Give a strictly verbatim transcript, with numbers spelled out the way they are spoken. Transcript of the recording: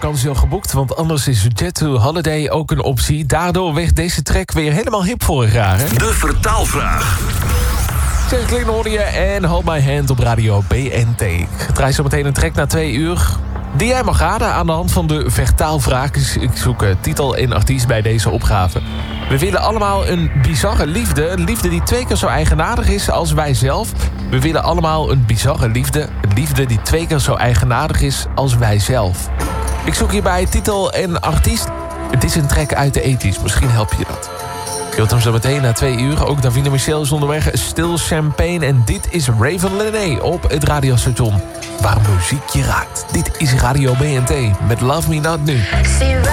vakantie al geboekt, want anders is Jet to Holiday ook een optie. Daardoor werd deze track weer helemaal hip vorig jaar. Hè? De vertaalvraag. Zeg Clean hoorde je en Hold My Hand op radio B N T. Ik draai zo meteen een track na twee uur die jij mag raden aan de hand van de vertaalvraag. Ik zoek uh, titel en artiest bij deze opgave. We willen allemaal een bizarre liefde. Een liefde die twee keer zo eigenaardig is als wij zelf. We willen allemaal een bizarre liefde. Een liefde die twee keer zo eigenaardig is als wij zelf. Ik zoek hierbij titel en artiest. Het is een track uit de ethisch. Misschien help je dat. Je hoort hem zo meteen na twee uur. Ook Davina Michel is onderweg. Still Champagne. En dit is Raven Lené op het radiostation waar muziek je raakt. Dit is Radio B N T met Love Me Not nu.